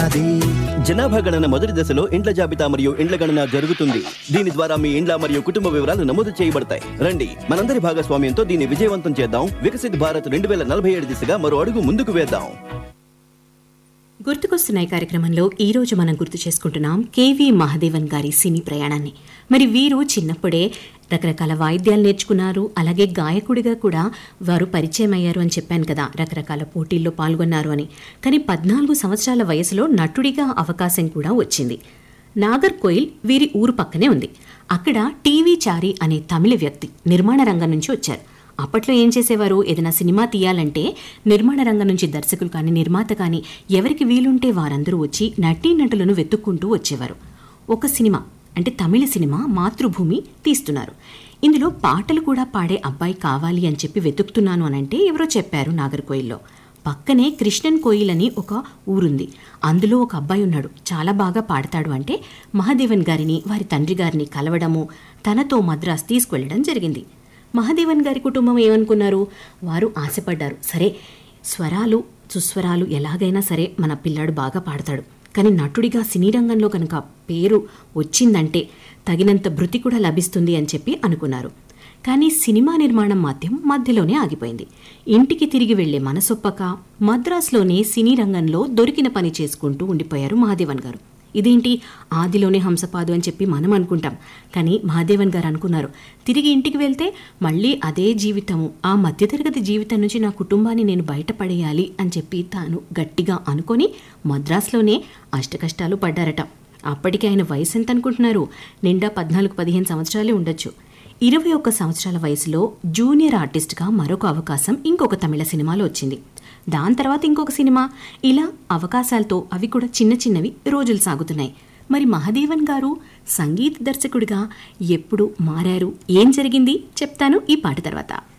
జనాభా గణన మొదటి దశలో ఇండ్ల జాబితా మరియు ఇండ్ల గణన జరుగుతుంది. దీని ద్వారా మీ ఇండ్ల మరియు కుటుంబ వివరాలు నమోదు చేయబడతాయి. రండి, మనందరి భాగస్వామ్యంతో దీన్ని విజయవంతం చేద్దాం. వికసిత్ భారత్ 2047 దిశగా మరో అడుగు ముందుకు వేద్దాం. గుర్తుకొస్తున్నాయి కార్యక్రమంలో ఈరోజు మనం గుర్తు చేసుకుంటున్నాం కేవీ మహాదేవన్ గారి సినీ ప్రయాణాన్ని. మరి వీరు చిన్నప్పుడే రకరకాల వాయిద్యాలు నేర్చుకున్నారు. అలాగే గాయకుడిగా కూడా వారు పరిచయం అయ్యారు అని చెప్పాను కదా, రకరకాల పోటీల్లో పాల్గొన్నారు అని. కానీ 14 సంవత్సరాల వయసులో నటుడిగా అవకాశం కూడా వచ్చింది. నాగర్కోయిల్ వీరి ఊరు పక్కనే ఉంది. అక్కడ టీవీ చారి అనే తమిళ వ్యక్తి నిర్మాణ రంగం నుంచి వచ్చారు. అప్పట్లో ఏం చేసేవారు, ఏదైనా సినిమా తీయాలంటే నిర్మాణ రంగం నుంచి దర్శకులు కానీ నిర్మాత కానీ ఎవరికి వీలుంటే వారందరూ వచ్చి నటీనటులను వెతుక్కుంటూ వచ్చేవారు. ఒక సినిమా అంటే తమిళ సినిమా మాతృభూమి తీస్తున్నారు. ఇందులో పాటలు కూడా పాడే అబ్బాయి కావాలి అని చెప్పి వెతుకుతున్నాను అనంటే ఎవరో చెప్పారు నాగర్కోయిల్లో. పక్కనే కృష్ణన్ కోయిల్ అని ఒక ఊరుంది. అందులో ఒక అబ్బాయి ఉన్నాడు, చాలా బాగా పాడతాడు అంటే మహాదేవన్ గారిని వారి తండ్రి గారిని కలవడము, తనతో మద్రాస్ తీసుకువెళ్ళడం జరిగింది. మహాదేవన్ గారి కుటుంబం ఏమనుకున్నారు, వారు ఆశపడ్డారు, సరే స్వరాలు సుస్వరాలు ఎలాగైనా సరే మన పిల్లాడు బాగా పాడతాడు, కానీ నటుడిగా సినీ రంగంలో కనుక పేరు వచ్చిందంటే తగినంత భృతి కూడా లభిస్తుంది అని చెప్పి అనుకున్నారు. కానీ సినిమా నిర్మాణం మాత్రం మధ్యలోనే ఆగిపోయింది. ఇంటికి తిరిగి వెళ్లే మనసొప్పక మద్రాసులోనే సినీ రంగంలో దొరికిన పని చేసుకుంటూ ఉండిపోయారు మహాదేవన్ గారు. ఇదేంటి ఆదిలోనే హంసపాదు అని చెప్పి మనం అనుకుంటాం, కానీ మహాదేవన్ గారు అనుకున్నారు, తిరిగి ఇంటికి వెళ్తే మళ్ళీ అదే జీవితము, ఆ మధ్యతరగతి జీవితం నుంచి నా కుటుంబాన్ని నేను బయటపడేయాలి అని చెప్పి తాను గట్టిగా అనుకొని మద్రాసులోనే అష్టకష్టాలు పడ్డారట. అప్పటికి ఆయన వయసు ఎంత అనుకుంటున్నారు, నిండా 14-15 సంవత్సరాలే ఉండొచ్చు. 21 సంవత్సరాల వయసులో జూనియర్ ఆర్టిస్ట్గా మరొక అవకాశం ఇంకొక తమిళ సినిమాలో వచ్చింది. దాని తర్వాత ఇంకొక సినిమా, ఇలా అవకాశాలతో అవి కూడా చిన్న చిన్నవి రోజులు సాగుతున్నాయి. మరి మహాదేవన్ గారు సంగీత దర్శకుడిగా ఎప్పుడు మారారు, ఏం జరిగింది చెప్తాను ఈ పాట తర్వాత.